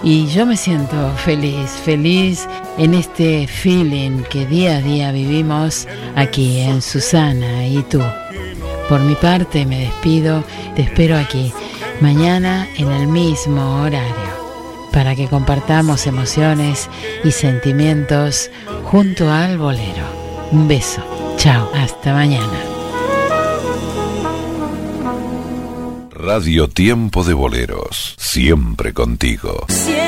Y yo me siento feliz en este feeling que día a día vivimos aquí en Susana y tú. Por mi parte me despido, te espero aquí mañana en el mismo horario para que compartamos emociones y sentimientos junto al bolero. Un beso, chao, hasta mañana. Radio Tiempo de Boleros, siempre contigo.